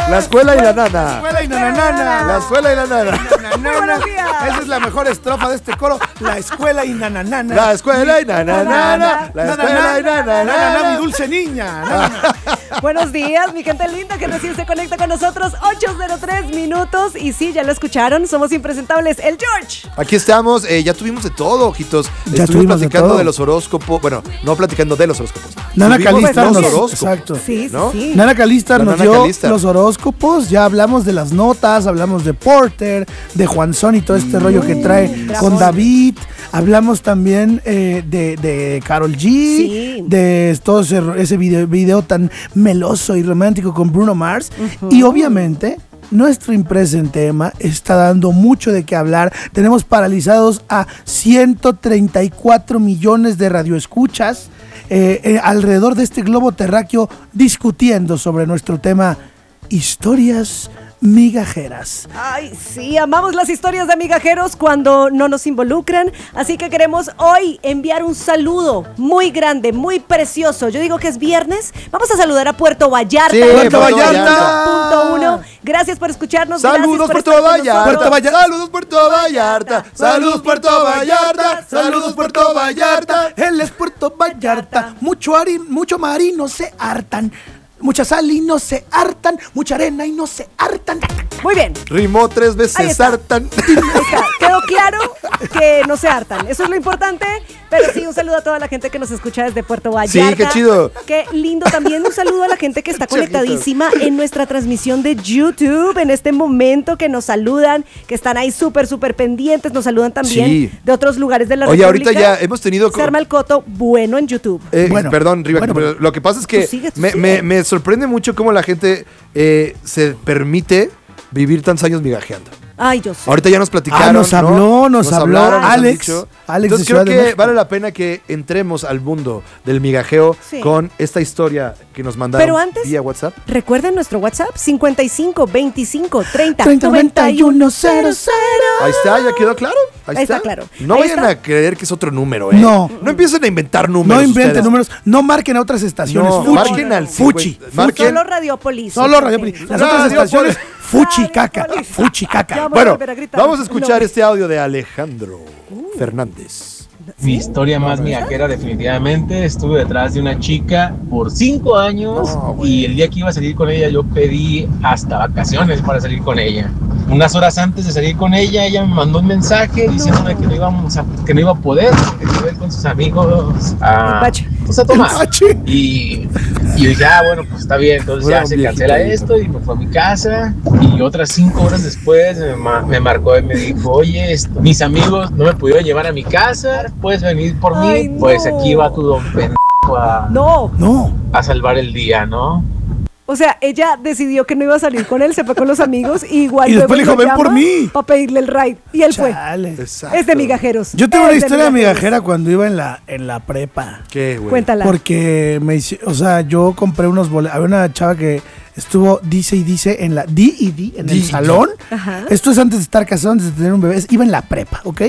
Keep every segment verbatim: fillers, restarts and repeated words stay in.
La escuela y la nana. La escuela y la nana. La escuela y la nana. Buenos días. Esa es la mejor estrofa de este coro. La escuela y nananana. La escuela y nananana. La escuela y nananana. Mi dulce niña. Buenos días, mi gente linda que recién se conecta con nosotros. ocho cero tres minutos. Y sí, ya lo escucharon. Somos impresentables. El George. Aquí estamos. Eh, ya tuvimos de todo, ojitos. Ya Estuvimos platicando de, de los horóscopos. Bueno, no platicando de los horóscopos. Nana Tuvimos Calista los nos, horóscopos. exacto. Sí, ¿no? sí. Nana Calista La nos Nana dio Calista. los horóscopos. Ya hablamos de las notas, hablamos de Porter, de Juanzón y todo este rollo que trae bravo. con David. Hablamos también eh, de, de Karol G, Sí. de todo ese, ese video, video tan meloso y romántico con Bruno Mars. Uh-huh. Y obviamente nuestro impreso en tema está dando mucho de qué hablar. Tenemos paralizados a ciento treinta y cuatro millones de radioescuchas eh, eh, alrededor de este globo terráqueo discutiendo sobre nuestro tema historias migajeras. Ay, sí, amamos las historias de migajeros cuando no nos involucran, así que queremos hoy enviar un saludo muy grande, muy precioso. Yo digo que es viernes, vamos a saludar a Puerto Vallarta. Sí, Puerto Vallarta. Punto uno. Gracias por escucharnos. Saludos por Puerto Vallarta. Puerto Vallarta. Saludos Puerto Vallarta. Saludos Puerto Vallarta. Saludos Puerto Vallarta. Él es Puerto Vallarta. Mucho, hari, mucho mar y no se hartan. Mucha sal y no se hartan. Mucha arena y no se hartan. Muy bien. Rimó tres Ahí veces está. hartan. Ahí está. Quedó claro que no se hartan. Eso es lo importante. Pero sí, un saludo a toda la gente que nos escucha desde Puerto Vallarta. Sí, qué chido. Qué lindo. También un saludo a la gente que está conectadísima en nuestra transmisión de YouTube en este momento, que nos saludan, que están ahí súper, súper pendientes. Nos saludan también Sí. de otros lugares de la Oye, República. ahorita ya hemos tenido... Se arma el coto bueno en YouTube. Eh, Bueno, perdón, Riva, bueno, pero lo que pasa es que Tú sigue, tú me, sigue. me- me sorprende mucho cómo la gente eh, se permite vivir tantos años migajeando. Ay, yo sé. Ahorita ya nos platicaron. Ah, nos ¿no? habló, nos habló hablaron, nos han Alex, dicho. Alex de Entonces Ciudad creo de que México. vale la pena que entremos al mundo del migajeo Sí. con esta historia que nos mandaron Pero antes- vía WhatsApp. Recuerden nuestro WhatsApp cincuenta y cinco veinticinco treinta treinta noventa y uno cero cero cero. Ahí está, ya quedó claro. Ahí, Ahí está claro. No Ahí vayan está. a creer que es otro número, ¿eh? No. No empiecen a inventar números. No inventen ustedes. números. No marquen a otras estaciones. No, Fuchi. marquen al Fuchi. cincuenta. Marquen. Solo Radiopolis. Solo Radiopolis. Las otras Radiopolis. estaciones, fuchi caca. Radiopolis. Fuchi Ya caca. voy a Bueno, volver a gritar. vamos a escuchar No. este audio de Alejandro Fernández. Mi historia más migajera definitivamente, estuve detrás de una chica por cinco años No, güey. y el día que iba a salir con ella yo pedí hasta vacaciones para salir con ella. Unas horas antes de salir con ella, ella me mandó un mensaje diciéndome que no íbamos a, que no iba a poder, que iba a ir con sus amigos a, Bache. pues, a tomar. Bache. Y, y yo dije, ah, bueno, pues está bien, entonces Fuera ya un se viejito cancela ahí, esto y me fue a mi casa y otras cinco horas después me, ma- me marcó y me dijo, oye, esto, mis amigos no me pudieron llevar a mi casa, puedes venir por mí, Ay, no. pues aquí va tu don pendejo a, No. No. a salvar el día, ¿no? O sea, ella decidió que no iba a salir con él, se fue con los amigos y igual Y después luego le dijo, lo ven por llama mí. para pedirle el ride. Y él Chale. Exacto. fue. Es de migajeros. Yo tengo una Es de historia migajeros. migajera cuando iba en la, en la prepa. ¿Qué, güey? Cuéntala. Porque me hice- o sea, yo compré unos boletos. Había una chava que estuvo, dice y dice, en la D y D, en D el y D. salón. Ajá. Esto es antes de estar casado, antes de tener un bebé. Iba en la prepa, ¿ok?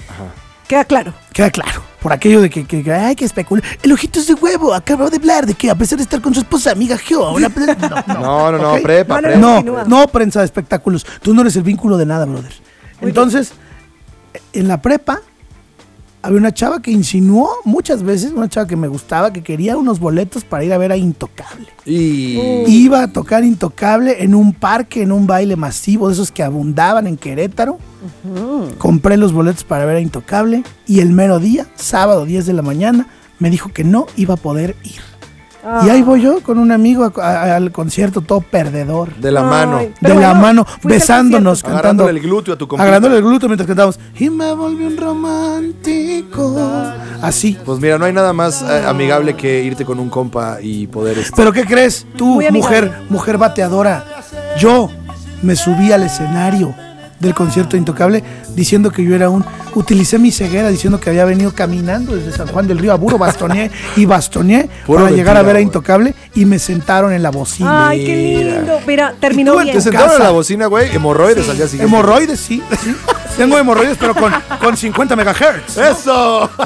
Queda claro. Queda claro. Por aquello de que, que, que ay, que especula. El ojito es de huevo. Acabo de hablar de que a pesar de estar con su esposa, amiga Geo. Una... No, No, no, no, ¿ok? prepa, Bueno, prepa. No, Continúa. no prensa de espectáculos. Tú no eres el vínculo de nada, brother. Entonces, en la prepa, había una chava que insinuó muchas veces, una chava que me gustaba, que quería unos boletos para ir a ver a Intocable. Y... Iba a tocar Intocable en un parque, en un baile masivo, de esos que abundaban en Querétaro. Compré los boletos para ver a Intocable y el mero día, sábado diez de la mañana, me dijo que no iba a poder ir. Y ahí voy yo con un amigo a- a- al concierto todo perdedor. De la Ay, mano. De pero la bueno, mano, fuiste al besándonos, concierto. cantando. Agarrándole el glúteo a tu compita. Agarrándole el glúteo mientras cantamos. Y me volví un romántico. Así. Pues mira, no hay nada más eh, amigable que irte con un compa y poder... este, Pero ¿qué crees? Tú, Muy amigable. mujer, mujer bateadora. Yo me subí al escenario del concierto Intocable diciendo que yo era un... Utilicé mi ceguera diciendo que había venido caminando desde San Juan del Río a Buro, bastoneé y bastoneé Puro para llegar a mentira, ver a güey. Intocable y me sentaron en la bocina. Ay, qué Mira. lindo. Mira, terminó tú en bien. Te sentaron casa. en la bocina, güey, hemorroides al día siguiente. Hemorroides, sí, sí. Tengo hemorroides, pero con, con cincuenta megahertz. ¡Eso!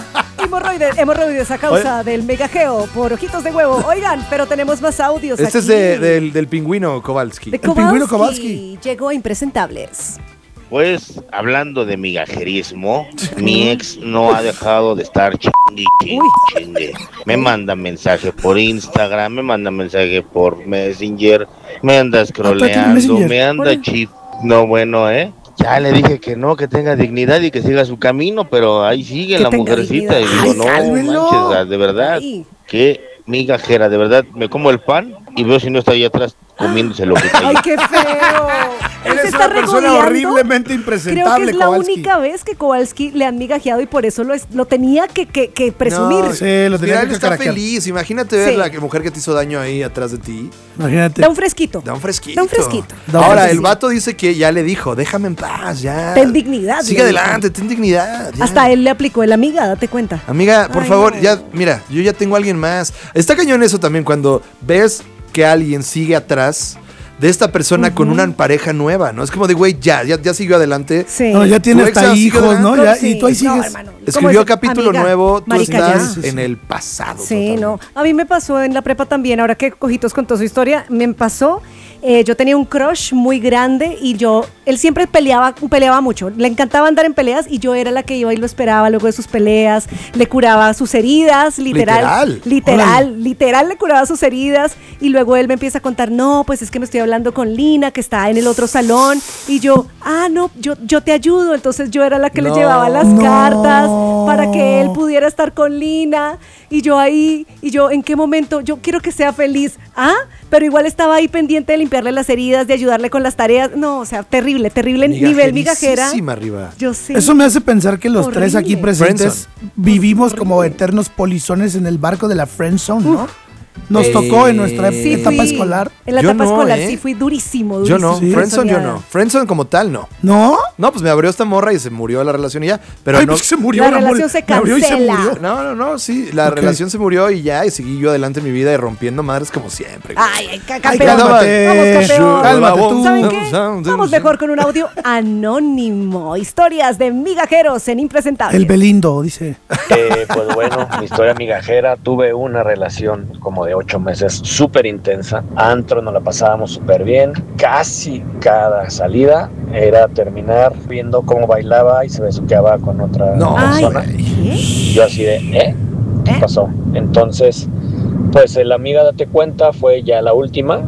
hemorroides, hemorroides a causa del megajeo por ojitos de huevo. Oigan, pero tenemos más audios Este aquí. es de, del, del pingüino Kowalski. De El pingüino Kowalski. Llegó a Impresentables. Pues, hablando de migajerismo, mi ex no ha dejado de estar chingue, chingue, chingue. Me manda mensaje por Instagram, me manda mensaje por Messenger, me anda scrolleando, me anda chip. No, bueno, ¿eh? Ya le dije que no, que tenga dignidad y que siga su camino, pero ahí sigue Que la tenga mujercita. dignidad. Y digo, Ay, no cálmenlo. manches, de verdad, Ay. qué migajera, de verdad, me como el pan y veo si no está ahí atrás comiéndose lo que está ahí. ¡Ay, qué feo! Él se Eres está una persona regodeando. horriblemente Creo que impresentable, es la Kowalski. única vez que Kowalski le han migajeado y por eso lo, es- lo tenía que, que- que presumir. No, Sí, lo tenía mira, que él está caraquear. feliz. Imagínate ver Sí. la que- mujer que te hizo daño ahí atrás de ti. Imagínate. Da un fresquito. Da un fresquito. Da un fresquito. Da un Ahora, fresquito. el vato dice que ya le dijo, déjame en paz, ya. Ten dignidad, Sigue le dijo. adelante, ten dignidad. ya. Hasta él le aplicó el amiga, date cuenta. Amiga, por Ay, favor, no. ya, mira, yo ya tengo a alguien más. Está cañón eso también cuando ves que alguien sigue atrás de esta persona con una pareja nueva, ¿no? Es como de, güey, ya, ya, ya siguió adelante. Sí. No, ya tiene Tu ex hasta sigue hijos, ¿no? adelante. Ya, Sí. y tú ahí No, sigues. hermano. ¿Cómo Escribió es? capítulo Amiga, nuevo, tú marica, estás ya. Sí, sí. en el pasado. Sí, totalmente. no. A mí me pasó en la prepa también, ahora que Cojitos contó su historia, me pasó, eh, yo tenía un crush muy grande y yo, él siempre peleaba, peleaba mucho, le encantaba andar en peleas y yo era la que iba y lo esperaba luego de sus peleas, le curaba sus heridas, literal. Literal. Literal, Órale. literal le curaba sus heridas y luego él me empieza a contar, no, pues es que me estoy hablando con Lina, que está en el otro salón y yo, ah, no, yo, yo te ayudo, entonces yo era la que No. le llevaba las No. cartas para que él pudiera estar con Lina y yo ahí, y yo en qué momento, yo quiero que sea feliz, ah, pero igual estaba ahí pendiente de limpiarle las heridas, de ayudarle con las tareas, no, o sea, terrible, terrible nivel migajera. Migajerísima arriba. Yo sé. Eso me hace pensar que los tres aquí Horrible. presentes vivimos como eternos polizones en el barco de la friend zone, ¿no? Nos Eh, tocó en nuestra Sí etapa fui- escolar. En la Yo etapa no, escolar ¿eh? sí fui durísimo, Yo durísimo. no, Sí. Friendzone yo Friendzoneada. no. Friendzone como tal, no. ¿No? No, pues me abrió esta morra y se murió la relación y ya. Pero Ay, no. pues se murió La la relación mole. se Me abrió y se cancela. murió. No, no, no, sí. La Ok. relación se murió y ya, y seguí yo adelante en mi vida y rompiendo madres como siempre. güey. Ay, ay, ca- Ay, campeón. cálmate. Vamos, campeón. Cálmate tú. ¿Saben qué? Vamos mejor con un audio anónimo. Historias de migajeros en Impresentables. El Belindo, dice. Eh, pues bueno, mi historia migajera, tuve una relación como de ocho meses súper intensa, antro, nos la pasábamos súper bien, casi cada salida era terminar viendo cómo bailaba y se besuqueaba con otra No. Ay, persona. ¿qué? Yo así de, ¿eh? ¿Qué ¿Eh? pasó? Entonces, pues la amiga, date cuenta, fue ya la última,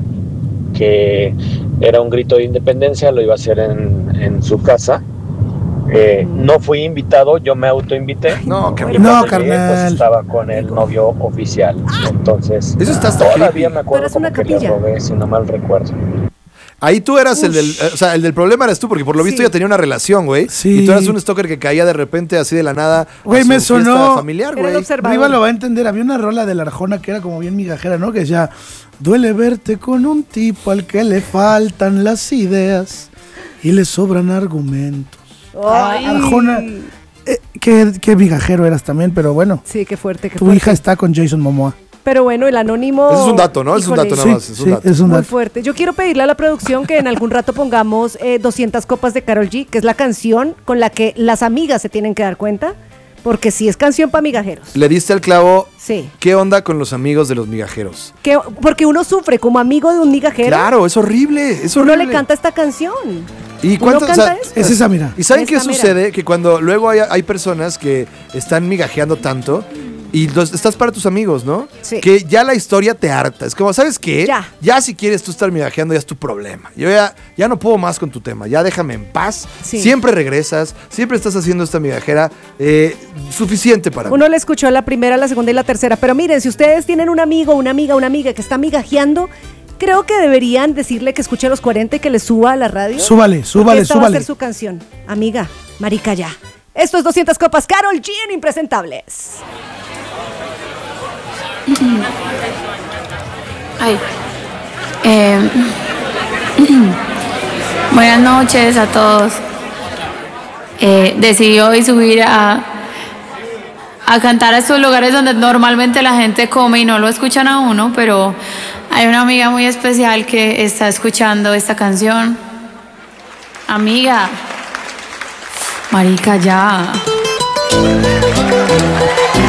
que era un grito de independencia, lo iba a hacer en, en su casa. Eh, no fui invitado, yo me autoinvité. No, que Y No, cuando llegué, carnal. pues estaba con el novio oficial. Entonces, Eso está hasta todavía creepy. me acuerdo eres como una que le capilla. robé, si no mal recuerdo. Ahí tú eras el del, eh, o sea, el del problema eres tú, porque por lo visto Sí. ya tenía una relación, güey. Sí. Y tú eras un stalker que caía de repente así de la nada. a Güey, su me fiesta sonó- familiar, Era el güey. observador. Riva lo va a entender. Había una rola de la Arjona que era como bien migajera, ¿no? Que decía, duele verte con un tipo al que le faltan las ideas y le sobran argumentos. Ay. Arjona, eh, qué, qué migajero eras también, pero bueno. Sí, qué fuerte, qué Tu fuerte. hija está con Jason Momoa. Pero bueno, el anónimo. Ese es un dato, ¿no? Es un Híjole, dato nada más. Es un sí, dato. es un Muy dato. fuerte. Yo quiero pedirle a la producción que en algún rato pongamos eh, doscientas copas de Karol G, que es la canción con la que las amigas se tienen que dar cuenta, porque sí es canción para migajeros. Le diste al clavo. Sí. ¿Qué onda con los amigos de los migajeros? Que, porque uno sufre como amigo de un migajero. Claro, es horrible. Es Uno horrible. le canta esta canción. ¿Y Uno cuánto, canta o sea, esto. Es esa, mira. ¿Y saben qué Esta, mira. sucede? Que cuando luego hay, hay personas que están migajeando tanto y los, estás para tus amigos, ¿no? Sí. Que ya la historia te harta. Es como, ¿sabes qué? Ya. Ya si quieres tú estar migajeando ya es tu problema. Yo ya, ya no puedo más con tu tema. Ya déjame en paz. Sí. Siempre regresas. Siempre estás haciendo esta migajera. eh, suficiente para mí. Uno le escuchó la primera, la segunda y la tercera. Pero miren, si ustedes tienen un amigo, una amiga, una amiga que está migajeando, creo que deberían decirle que escuche a los cuarenta y que le suba a la radio. Súbale, Porque súbale, esta va a súbale. ser su canción. Amiga, marica ya. Esto es doscientas copas Karol G en Impresentables. Ay. Eh, buenas noches a todos. Eh, decidí hoy subir a, a cantar a estos lugares donde normalmente la gente come y no lo escuchan a uno, pero hay una amiga muy especial que está escuchando esta canción. Amiga, marica, ya.